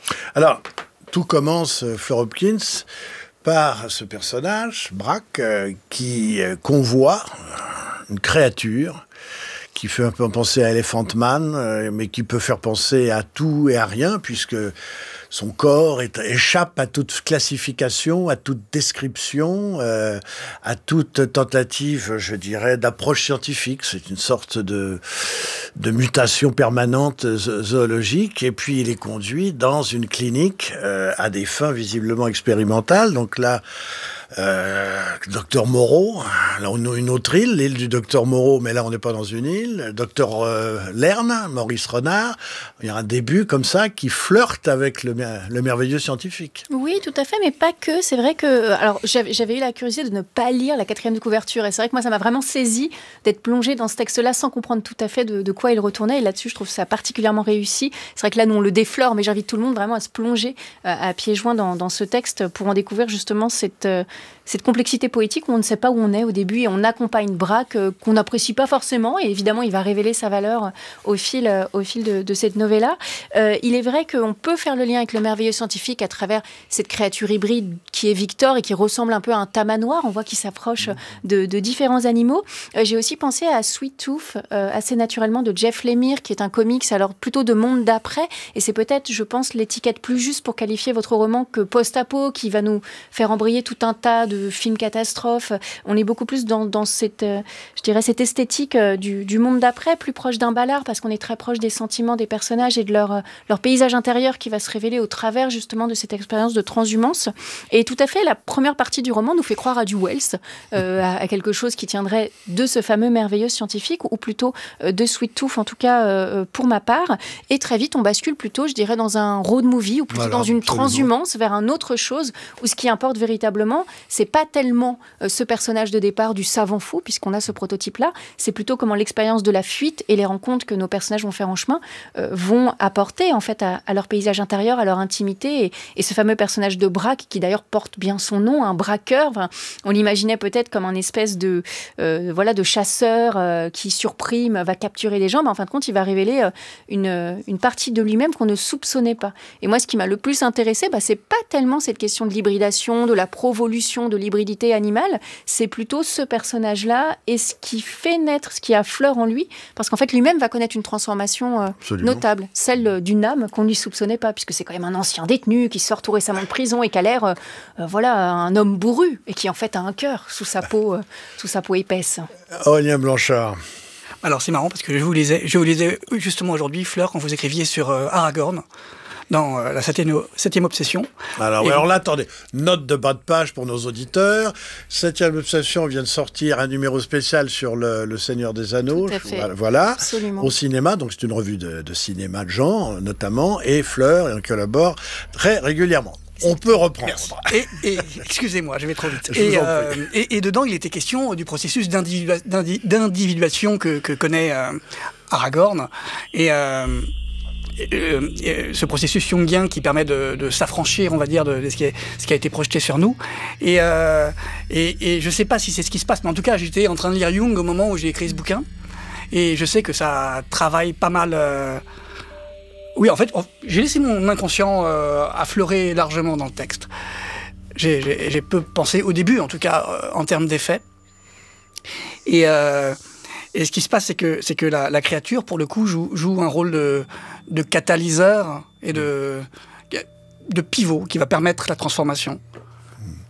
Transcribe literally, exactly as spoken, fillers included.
Alors, tout commence, euh, Fleur Hopkins, par ce personnage, Brack, euh, qui euh, convoie une créature qui fait un peu penser à Elephant Man, euh, mais qui peut faire penser à tout et à rien, puisque son corps est, échappe à toute classification, à toute description, euh, à toute tentative, je dirais, d'approche scientifique. C'est une sorte de, de mutation permanente zoologique. Et puis, il est conduit dans une clinique euh, à des fins visiblement expérimentales. Donc là, Euh, Docteur Moreau, là on a une autre île, l'île du Docteur Moreau, mais là on n'est pas dans une île. Docteur euh, Lerne, Maurice Renard, il y a un début comme ça qui flirte avec le, le merveilleux scientifique. Oui, tout à fait, mais pas que. C'est vrai que, alors j'avais, j'avais eu la curiosité de ne pas lire la quatrième de couverture, et c'est vrai que moi ça m'a vraiment saisi d'être plongée dans ce texte-là sans comprendre tout à fait de, de quoi il retournait. Et là-dessus, je trouve ça particulièrement réussi. C'est vrai que là, nous on le déflore, mais j'invite tout le monde vraiment à se plonger euh, à pieds joints dans, dans ce texte pour en découvrir justement cette euh, cette complexité poétique où on ne sait pas où on est au début et on accompagne Brack euh, qu'on n'apprécie pas forcément, et évidemment il va révéler sa valeur au fil, euh, au fil de, de cette novella. Euh, il est vrai qu'on peut faire le lien avec le merveilleux scientifique à travers cette créature hybride qui est Victor et qui ressemble un peu à un tamanoir. On voit qu'il s'approche de, de différents animaux. Euh, j'ai aussi pensé à Sweet Tooth, euh, assez naturellement, de Jeff Lemire, qui est un comics alors plutôt de monde d'après, et c'est peut-être, je pense, l'étiquette plus juste pour qualifier votre roman que post-apo, qui va nous faire embrayer tout un tas de films catastrophes. On est beaucoup plus dans, dans cette, euh, je dirais, cette esthétique euh, du, du monde d'après, plus proche d'un ballard, parce qu'on est très proche des sentiments des personnages et de leur, euh, leur paysage intérieur qui va se révéler au travers justement de cette expérience de transhumance. Et tout à fait, la première partie du roman nous fait croire à du Wells, euh, à, à quelque chose qui tiendrait de ce fameux merveilleux scientifique, ou plutôt euh, de Sweet Tooth, en tout cas euh, pour ma part. Et très vite, on bascule plutôt, je dirais, dans un road movie, ou plutôt voilà, dans une absolument. transhumance vers un autre chose, où ce qui importe véritablement, c'est pas tellement euh, ce personnage de départ du savant fou, puisqu'on a ce prototype-là, c'est plutôt comment l'expérience de la fuite et les rencontres que nos personnages vont faire en chemin euh, vont apporter en fait à, à leur paysage intérieur, à leur intimité, et, et ce fameux personnage de Brack, qui d'ailleurs porte bien son nom, un braqueur. Enfin, on l'imaginait peut-être comme un espèce de euh, voilà de chasseur euh, qui surprime, va capturer des gens, mais en fin de compte, il va révéler euh, une, une partie de lui-même qu'on ne soupçonnait pas. Et moi, ce qui m'a le plus intéressé, bah, c'est pas tellement cette question de l'hybridation, de la provolution de l'hybridité animale, c'est plutôt ce personnage-là et ce qui fait naître, ce qui a fleur en lui, parce qu'en fait, lui-même va connaître une transformation euh, notable, celle d'une âme qu'on ne lui soupçonnait pas, puisque c'est quand même un ancien détenu qui sort tout récemment de prison et qui a l'air, euh, euh, voilà, un homme bourru, et qui en fait a un cœur sous sa peau, euh, sous sa peau épaisse. Aurélien Blanchard. Alors c'est marrant parce que je vous lisais, je vous lisais justement aujourd'hui, Fleur, quand vous écriviez sur euh, Aragorn, dans euh, la septième, septième obsession. Alors, ouais, alors là, attendez, note de bas de page pour nos auditeurs. Septième obsession vient de sortir un numéro spécial sur le, le Seigneur des Anneaux. Tout à fait. Voilà. Absolument. Au cinéma, donc c'est une revue de, de cinéma de genre, notamment, et Fleur, et on collabore très régulièrement. On peut reprendre. Et, et excusez-moi, je vais trop vite. Je Et, vous en euh, prie. et, et dedans, il était question du processus d'individua- d'indi- d'individuation que, que connaît euh, Aragorn. Et, euh, et, euh, et ce processus jungien qui permet de, de s'affranchir, on va dire, de, de ce, qui est, ce qui a été projeté sur nous. Et, euh, et, et je ne sais pas si c'est ce qui se passe, mais en tout cas, j'étais en train de lire Jung au moment où j'ai écrit ce bouquin. Et je sais que ça travaille pas mal... Euh, Oui, en fait, j'ai laissé mon inconscient euh, affleurer largement dans le texte. J'ai, j'ai, j'ai peu pensé au début, en tout cas, euh, en termes d'effets. Et, euh, et ce qui se passe, c'est que, c'est que la, la créature, pour le coup, joue, joue un rôle de, de catalyseur et de, de pivot qui va permettre la transformation.